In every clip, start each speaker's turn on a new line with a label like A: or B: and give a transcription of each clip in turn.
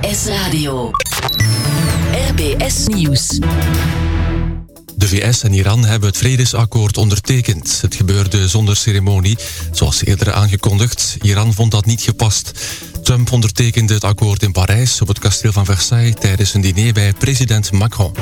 A: RBS Radio. RBS Nieuws.
B: De VS en Iran hebben het vredesakkoord ondertekend. Het gebeurde zonder ceremonie, zoals eerder aangekondigd. Iran vond dat niet gepast. Trump ondertekende het akkoord in Parijs op het kasteel van Versailles tijdens een diner bij president Macron.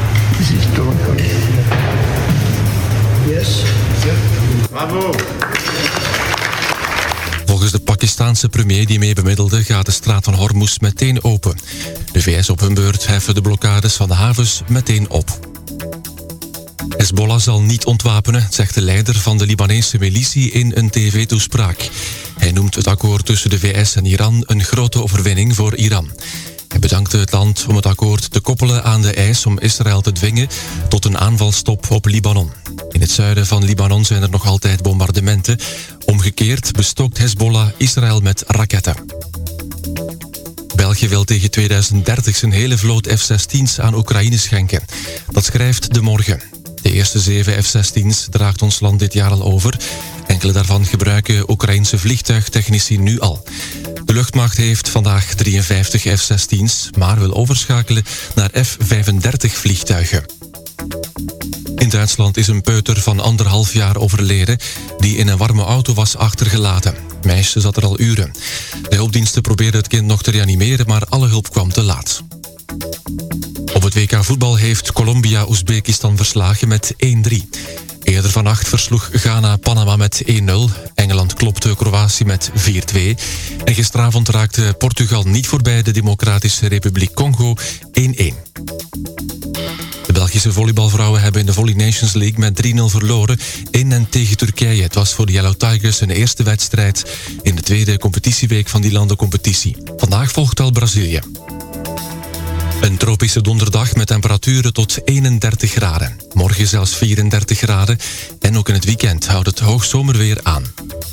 C: Yes. Bravo.
B: Volgens de Pakistaanse premier die mee bemiddelde gaat de straat van Hormuz meteen open. De VS op hun beurt heffen de blokkades van de havens meteen op. Hezbollah zal niet ontwapenen, zegt de leider van de Libanese militie in een tv-toespraak. Hij noemt het akkoord tussen de VS en Iran een grote overwinning voor Iran. Hij bedankte het land om het akkoord te koppelen aan de eis om Israël te dwingen tot een aanvalstop op Libanon. In het zuiden van Libanon zijn er nog altijd bombardementen. Omgekeerd bestookt Hezbollah Israël met raketten. België wil tegen 2030 zijn hele vloot F-16's aan Oekraïne schenken. Dat schrijft De Morgen. De eerste 7 F-16's draagt ons land dit jaar al over. Enkele daarvan gebruiken Oekraïnse vliegtuigtechnici nu al. De luchtmacht heeft vandaag 53 F-16's, maar wil overschakelen naar F-35 vliegtuigen. In Duitsland is een peuter van 1,5 jaar overleden die in een warme auto was achtergelaten. Het meisje zat er al uren. De hulpdiensten probeerden het kind nog te reanimeren, maar alle hulp kwam te laat. Op het WK voetbal heeft Colombia Oezbekistan verslagen met 1-3. Eerder vannacht versloeg Ghana Panama met 1-0. Engeland klopte Kroatië met 4-2. En gisteravond raakte Portugal niet voorbij de Democratische Republiek Congo 1-1. De Belgische volleybalvrouwen hebben in de Volley Nations League met 3-0 verloren in en tegen Turkije. Het was voor de Yellow Tigers hun eerste wedstrijd in de tweede competitieweek van die landencompetitie. Vandaag volgt al Brazilië. Een tropische donderdag met temperaturen tot 31 graden. Morgen zelfs 34 graden. En ook in het weekend houdt het hoogzomerweer aan.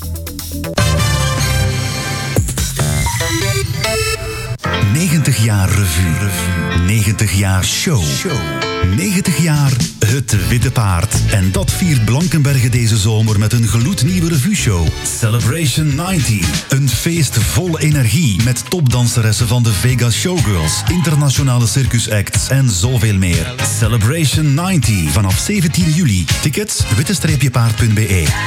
D: ...90 jaar revue. 90 jaar show. 90 jaar Het Witte Paard. En dat viert Blankenberge deze zomer met een gloednieuwe revue-show. Celebration 90. Een feest vol energie met topdanseressen van de Vegas Showgirls, internationale circusacts en zoveel meer. Celebration 90 vanaf 17 juli. Tickets witte-paard.be.